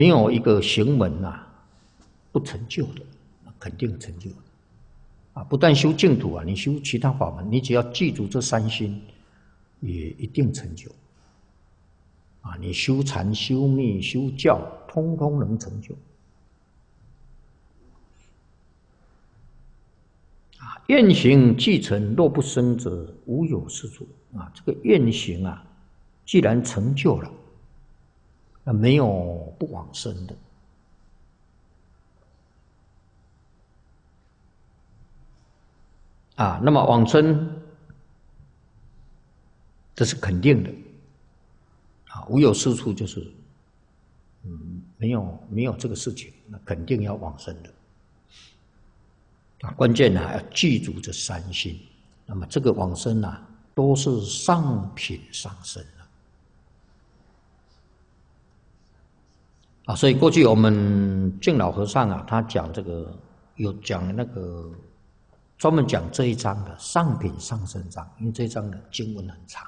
没有一个行门不成就的，肯定成就的不但修净土你修其他法门，你只要记住这三心，也一定成就你修禅、修密、修教，通通能成就愿行既成，若不生者，无有是处这个愿行既然成就了，那没有不往生的那么往生这是肯定的无有是处就是没有这个事情，那肯定要往生的关键要记住这三心。那么这个往生都是上品上生所以过去我们净老和尚他讲这个，有讲那个专门讲这一章的上品上生章，因为这一章的经文很长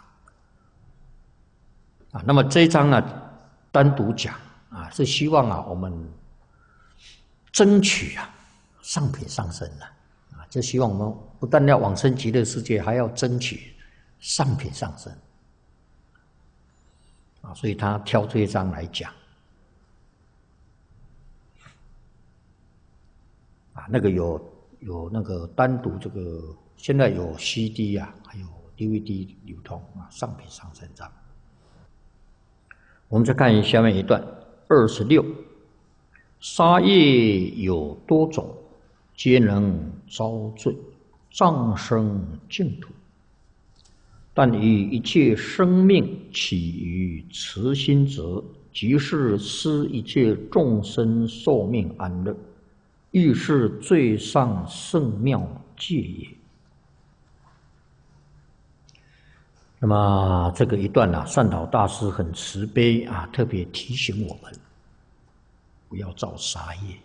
那么这一章单独讲是希望我们争取上品上生就希望我们不但要往生极乐世界，还要争取上品上生所以他挑这一章来讲那个有那个单独这个，现在有 CD 还有 DVD 流通上品上生章。我们再看下面一段26，杀业有多种，皆能遭罪，障生净土。但以一切生命起于慈心者，即是施一切众生寿命安乐，欲是最上圣妙戒也。那么这个一段善导大师很慈悲特别提醒我们不要造杀业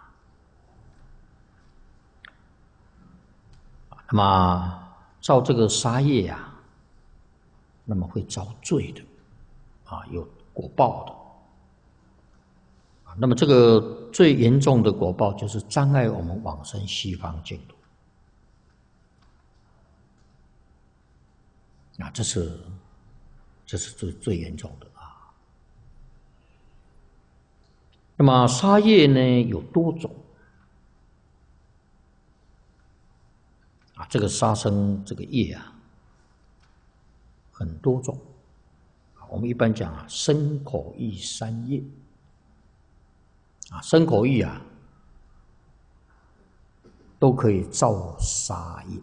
那么造这个杀业那么会遭罪的有果报的那么这个最严重的果报就是障碍我们往生西方净土这是最严重的那么杀业呢有多种这个杀生这个业很多种我们一般讲身口意三业身口意都可以造杀业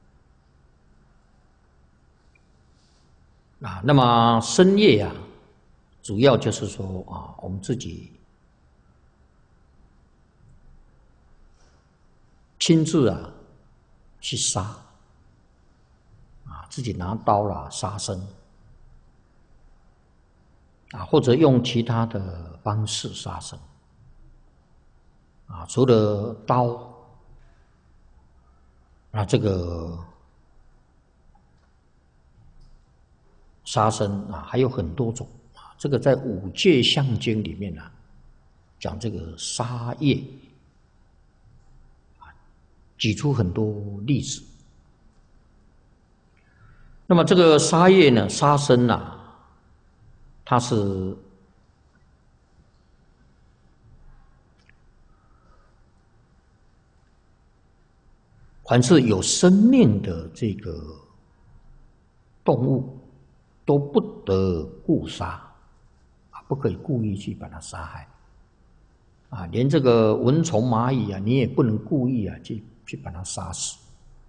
那么身业主要就是说我们自己亲自去杀自己拿刀杀生或者用其他的方式杀生除了刀这个杀生还有很多种这个在五戒相经里面讲这个杀业举出很多例子。那么这个杀业呢，杀生它是凡是有生命的这个动物都不得故杀不可以故意去把它杀害连这个蚊虫蚂蚁你也不能故意去把它杀死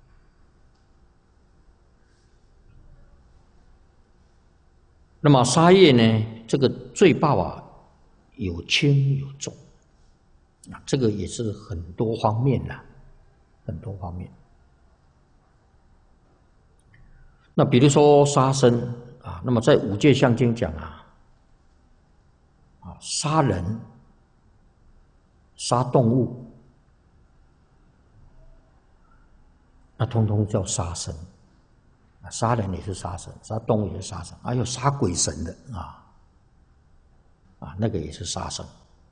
那么杀业呢这个罪报有轻有重这个也是很多方面很多方面那比如说杀生那么在五戒相经讲杀人杀动物那通通叫杀生杀人也是杀生，杀动物也是杀生还有杀鬼神的那个也是杀生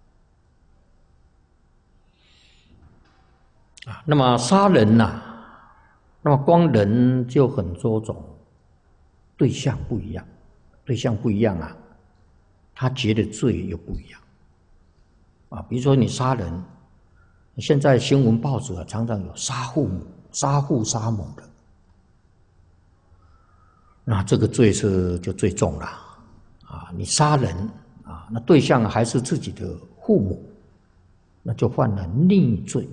那么杀人呐，那么光人就很多种，对象不一样，对象不一样啊，他结的罪又不一样比如说你杀人，现在新闻报纸常常有杀父母、杀父杀母的，那这个罪就最重了你杀人那对象还是自己的父母，那就犯了逆罪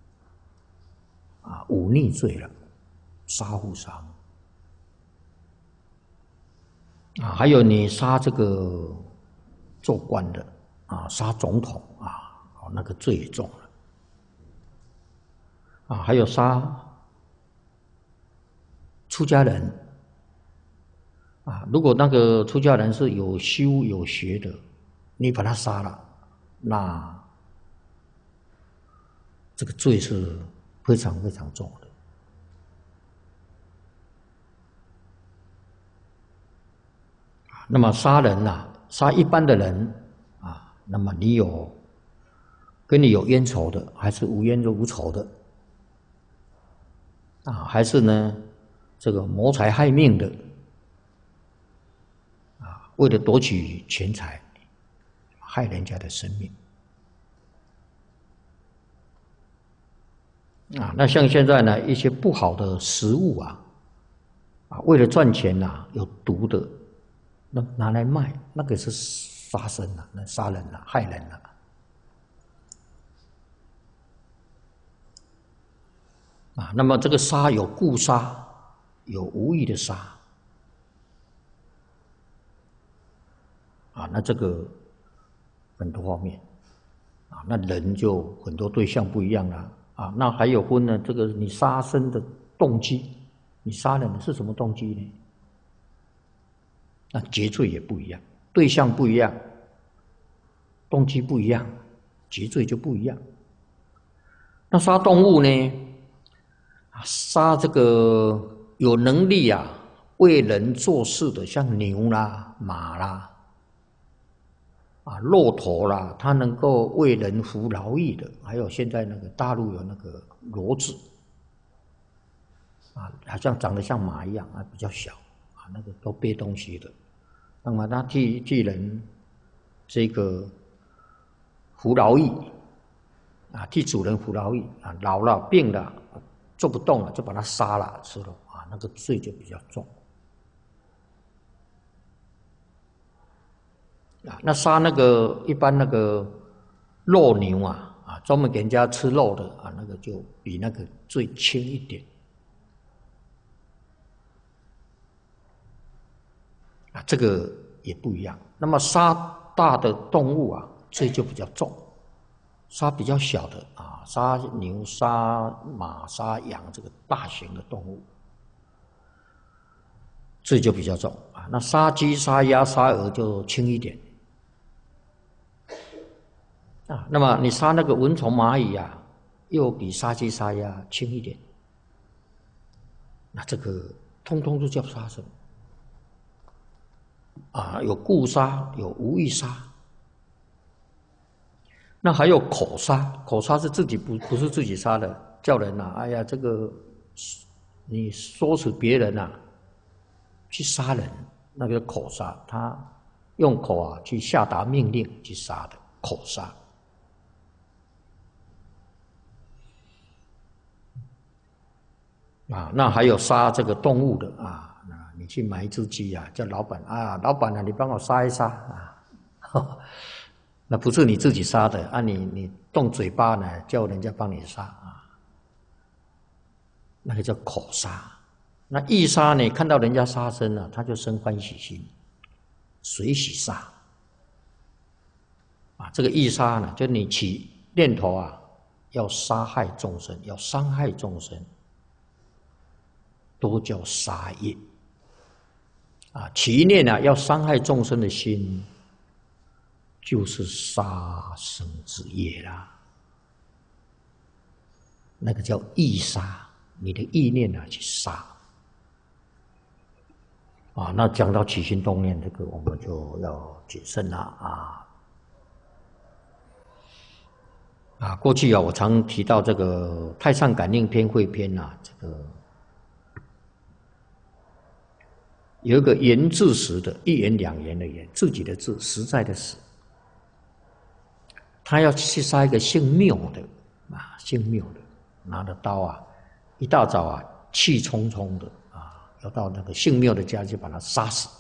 忤逆罪了，杀父杀母还有你杀这个做官的杀总统那个罪也重了还有杀出家人如果那个出家人是有修有学的，你把他杀了，那这个罪是非常非常重的。那么杀人杀一般的人那么你跟你有冤仇的，还是无冤无仇的还是呢这个谋财害命的为了夺取钱财，害人家的生命那像现在呢一些不好的食物为了赚钱有毒的，那拿来卖，那个是杀生那杀人害人那么这个杀有故杀，有无意的杀那这个很多方面那人就很多对象不一样了那还有分呢，这个你杀生的动机，你杀人是什么动机呢？那结罪也不一样，对象不一样，动机不一样，结罪就不一样。那杀动物呢？杀这个有能力为人做事的，像牛啦、马啦、骆驼啦，它能够为人服劳役的，还有现在那个大陆有那个骡子好像长得像马一样比较小那个都背东西的，那么它替人这个服劳役替主人服劳役老了病了做不动了就把它杀了吃了那个罪就比较重那杀那个一般那个肉牛专门给人家吃肉的那个就比那个罪轻一点这个也不一样。那么杀大的动物罪就比较重，杀比较小的杀牛、杀马、杀羊这个大型的动物，罪就比较重那杀鸡、杀鸭、杀鹅就轻一点那么你杀那个蚊虫、蚂蚁又比杀鸡、杀鸭轻一点，那这个通通都叫杀生有故杀，有无意杀。那还有口杀，口杀是自己不是自己杀的，叫人哎呀，这个你唆使别人去杀人，那个口杀，他用口去下达命令去杀的口杀。那还有杀这个动物的你去买一只鸡叫老板老板你帮我杀一杀那不是你自己杀的你动嘴巴呢，叫人家帮你杀那个叫口杀。那意杀呢，看到人家杀生他就生欢喜心，随喜杀这个意杀呢，就你起念头要杀害众生，要伤害众生，都叫杀业起一念要伤害众生的心，就是杀生之业啦。那个叫意杀，你的意念去杀那讲到起心动念这个，我们就要谨慎了过去我常提到这个《太上感应篇》汇编这个有一个言自实的，一言两言的言，自己的字，实在的实。他要去杀一个姓缪的姓缪的，拿着刀一大早气冲冲的要到那个姓缪的家去把他杀死。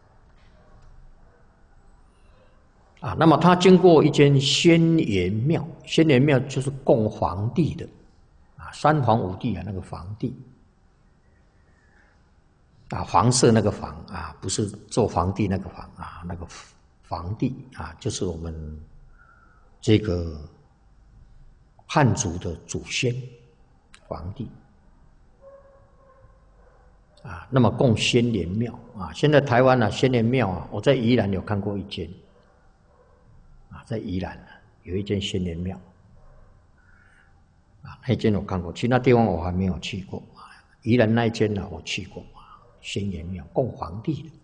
那么他经过一间仙岩庙，仙岩庙就是供皇帝的三皇五帝那个皇帝黄色那个黄不是做皇帝那个皇那个皇帝就是我们这个汉族的祖先皇帝那么供仙岩庙现在台湾仙岩庙我在宜兰有看过一间在宜兰有一间仙岩庙那间我看过，其他地方我还没有去过宜兰那一间我去过仙岩庙供皇帝的。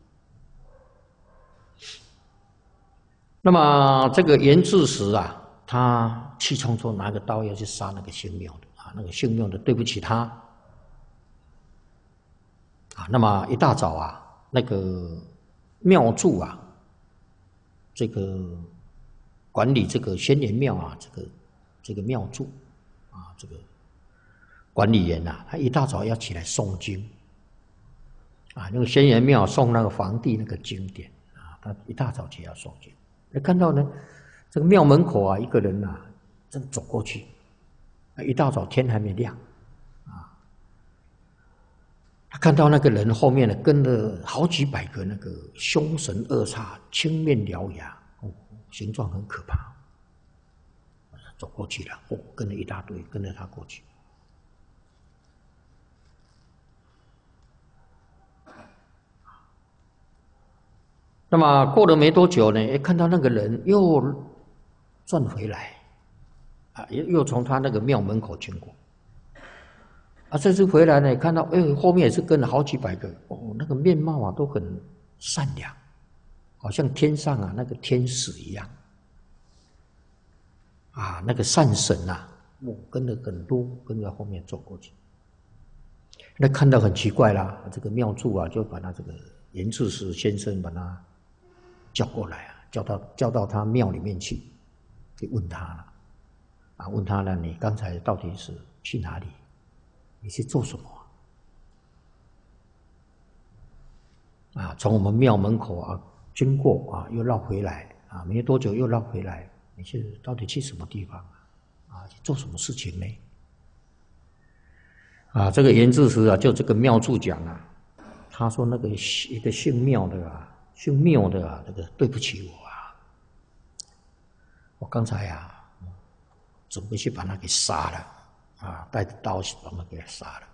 那么这个严志实他气冲冲拿个刀要去杀那个姓缪的那个姓缪的对不起他那么一大早那个庙祝这个管理这个仙岩庙这个庙祝这个管理员他一大早要起来诵经那个仙岩庙诵那个皇帝那个经典他一大早就要诵经。看到呢，这个庙门口一个人正走过去，一大早天还没亮他看到那个人后面跟了好几百个那个凶神恶煞、青面獠牙形状很可怕，走过去了跟了一大堆，跟着他过去。那么过了没多久呢，看到那个人又转回来，又从他那个庙门口经过，这次回来呢，看到后面也是跟了好几百个，那个面貌都很善良，好像天上那个天使一样，那个善神跟了很多，跟着后面走过去。那看到很奇怪啦，这个庙祝就把他这个严志实先生把他叫过来叫到他庙里面去问他了问他了，你刚才到底是去哪里？你是做什么从我们庙门口经过又绕回来没多久又绕回来，你是到底去什么地方做什么事情呢？这个严志实就这个庙祝讲他说那个一个姓缪的姓缪的这个对不起我刚才准备去把他给杀了带着刀把他给杀了。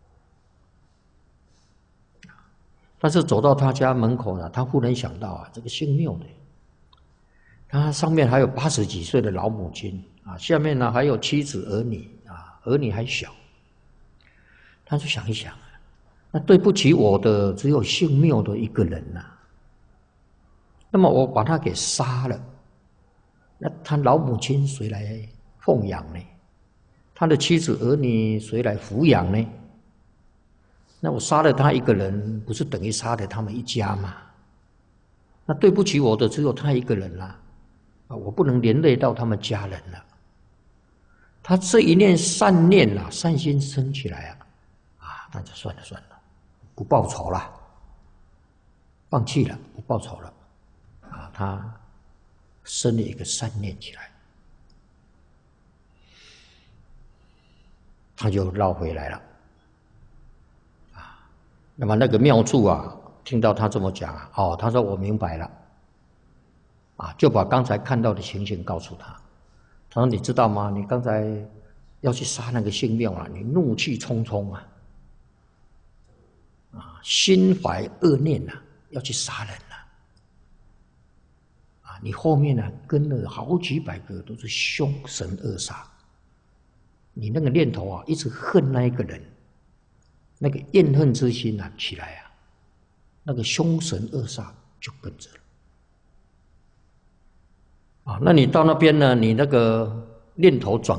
但是走到他家门口他忽然想到这个姓缪的，他上面还有80几岁的老母亲下面呢还有妻子儿女儿女还小，他就想一想那对不起我的只有姓缪的一个人那么我把他给杀了，那他老母亲谁来奉养呢？他的妻子儿女谁来抚养呢？那我杀了他一个人，不是等于杀了他们一家吗？那对不起我的只有他一个人我不能连累到他们家人了。他这一念善念善心生起来那就算了，不报仇了，放弃了，不报仇了他生了一个善念起来，他就绕回来了那么那个庙祝听到他这么讲他说我明白了就把刚才看到的情形告诉他。他说你知道吗？你刚才要去杀那个姓缪你怒气冲冲心怀恶念要去杀人你后面跟了好几百个都是凶神恶煞，你那个念头一直恨那一个人，那个怨恨之心起来那个凶神恶煞就跟着了那你到那边呢，你那个念头转